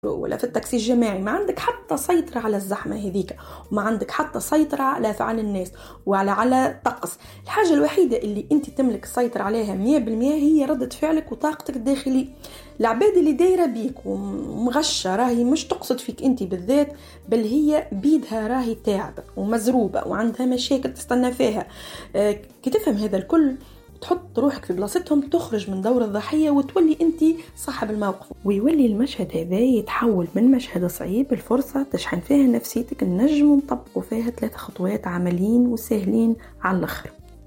ولا في التاكسي الجماعي، ما عندك حتى سيطرة على الزحمة هذيك، وما عندك حتى سيطرة على أفعال الناس على الطقس. الحاجة الوحيدة اللي انت تملك السيطرة عليها 100% هي ردة فعلك وطاقتك الداخلية. العباد اللي دايرة بيك ومغشة راهي مش تقصد فيك انت بالذات، بل هي بيدها راهي تعبة ومزروبة وعندها مشاكل تستنى فيها. كي تفهم هذا الكل تحط روحك في بلاصتهم، تخرج من دور الضحية وتولي انت صاحب الموقف، ويولي المشهد هذا يتحول من مشهد صعيب الفرصة تشحن فيها نفسيتك. نجم نطبقوا فيها 3 خطوات عمليين وسهلين على الآخر.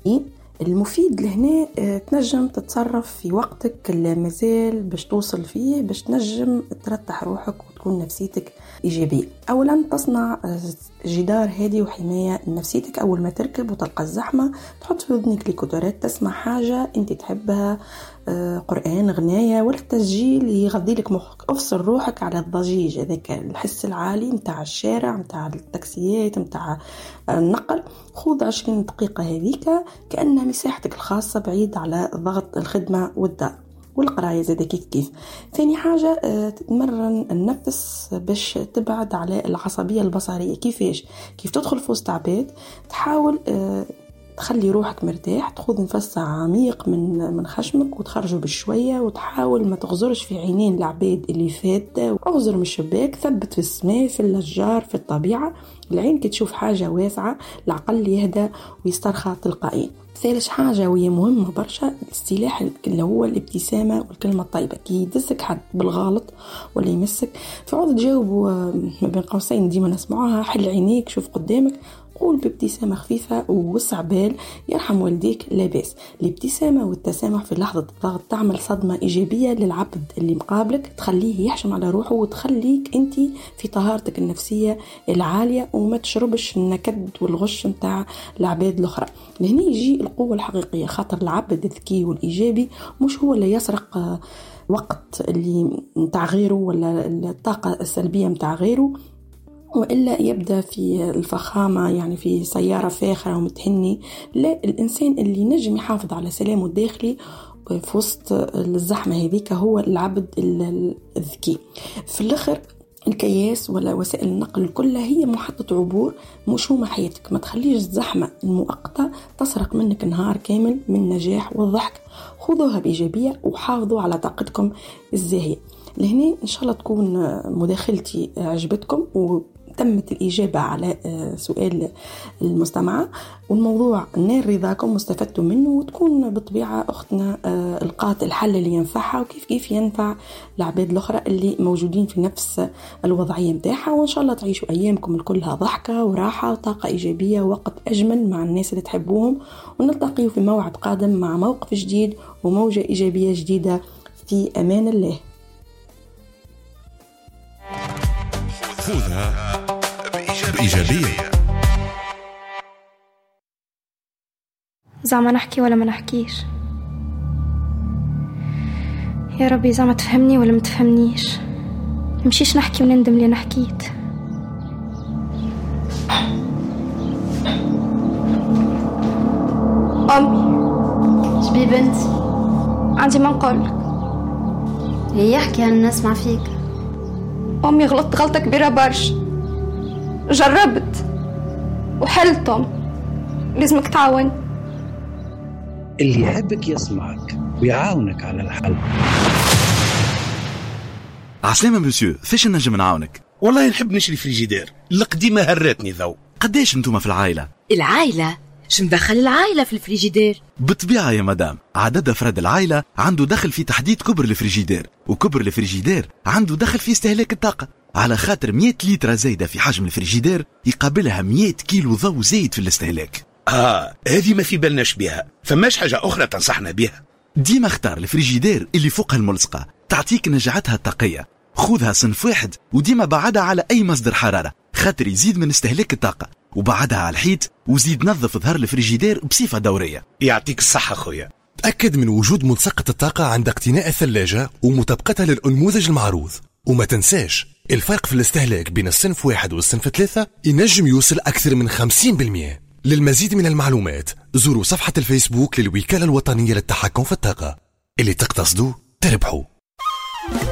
المفيد لهنا تنجم تتصرف في وقتك اللي مازال باش توصل فيه، باش تنجم ترتاح روحك وتكون نفسيتك إيجابية. أولا تصنع جدار هادي وحماية لنفسيتك. أول ما تركب وتلقى الزحمة تحط في ودنك ليكوتورات، تسمع حاجة أنت تحبها، قرآن، غناية، ولا تسجيل يغذي لك مخك. افصل روحك على الضجيج هذاك، الحس العالي متاع الشارع، متاع التاكسيات، متاع النقل. خذ 20 دقيقة هذيك كأنها مساحتك الخاصة، بعيد على ضغط الخدمة والدار والقراية. زاد كيف ثاني حاجة تتمرن النفس باش تبعد على العصبية البصرية. كيف تدخل في وسط عباد تحاول تخلي روحك مرتاح، تاخذ نفس عميق من خشمك وتخرجه بشوية، وتحاول ما تغزرش في عينين العباد اللي فات، واغزر من الشباك، ثبت في السماء، في الأشجار، في الطبيعة. العين كي تشوف حاجة واسعة العقل يهدى ويسترخى تلقائيا. ثالث حاجة وهي مهمة برشا، السلاح اللي هو الابتسامة والكلمة الطيبة. كي يدسك حد بالغلط ولا يمسك فعوض تجاوبه ما بين قوسين ديما نسمعوها، حل عينيك، شوف قدامك، قول بابتسامة خفيفة ووسع بال، يرحم والديك، لا باس. الابتسامة والتسامح في لحظة الضغط تعمل صدمة إيجابية للعبد اللي مقابلك، تخليه يحشم على روحه وتخليك انت في طهارتك النفسية العالية، وما تشربش النكد والغش متاع العباد الأخرى. لهنا يجي القوة الحقيقية، خاطر العبد الذكي والإيجابي مش هو اللي يسرق وقت اللي متاع غيره ولا الطاقة السلبية متاع غيره، وإلا يبدأ في الفخامة، يعني في سيارة فاخرة ومتهني. لا، الإنسان اللي نجم يحافظ على سلامه الداخلي في وسط الزحمة هذيك هو العبد الذكي. في الآخر الكياس ولا وسائل النقل كلها هي محطة عبور، مش هما حياتك. ما تخليش الزحمة المؤقتة تسرق منك نهار كامل من النجاح والضحك. خذوها بإيجابية وحافظوا على طاقتكم الزاهية. لهنا إن شاء الله تكون مداخلتي عجبتكم وتمت الإجابة على سؤال المستمعة، والموضوع نال رضاكم واستفدتوا منه، وتكون بالطبيعة أختنا القات الحل اللي ينفعها وكيف ينفع العباد الأخرى اللي موجودين في نفس الوضعية متاعها. وإن شاء الله تعيشوا أيامكم كلها ضحكة وراحة وطاقة إيجابية ووقت أجمل مع الناس اللي تحبوهم، ونلتقي في موعد قادم مع موقف جديد وموجة إيجابية جديدة. في أمان الله. خذها بإيجابية. زعما نحكي ولا ما نحكيش؟ يا ربي زعما تفهمني ولا ما تفهمنيش؟ نمشيش نحكي ونندم لي نحكيت. أمي شبي بنتي؟ عندي ما نقولك. هي يحكي أنا نسمع فيك. أمي غلطت غلطة كبيرة برشا، جربت وحلتهم، لازمك تعاون. اللي يحبك يسمعك ويعاونك على الحل. عسلامة مسيو، فاش نجم نعاونك؟ والله نحب نشري فريجيدير، القديمة هرتني ذو. قداش انتوما في العائلة؟ العائلة؟ شو مدخل العائلة في الفريجيدير؟ بالطبيعة يا مدام، عدد أفراد العائلة عنده دخل في تحديد كبر الفريجيدير، وكبر الفريجيدير عنده دخل في استهلاك الطاقة. على خاطر 100 لتر زايدة في حجم الفريجيدير يقابلها 100 كيلو ضوء زايد في الاستهلاك. هذه ما في بالناش بها. فماش حاجة أخرى تنصحنا بها؟ ديما اختار الفريجيدير اللي فوقها الملصقة، تعطيك نجعتها الطاقية. خذها صنف واحد وديما بعدها على أي مصدر حرارة، خاطر يزيد من استهلاك الطاقة، وبعدها على الحيط، وزيد نظف ظهر الفريجيدير بصفة دورية. يعطيك الصحة خويا. تأكد من وجود ملصقة الطاقة عند اقتناء الثلاجة ومطابقتها للأنموذج المعروض. وما تنساش الفرق في الاستهلاك بين الصنف 1 والصنف 3 ينجم يوصل أكثر من 50%. للمزيد من المعلومات زوروا صفحة الفيسبوك للوكالة الوطنية للتحكم في الطاقة. اللي تقتصدوا تربحوا.